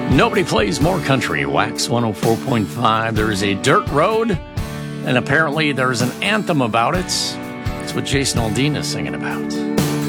Nobody plays more country. Wax 104.5. There's a dirt road, and apparently there's an anthem about it. That's what Jason Aldean is singing about.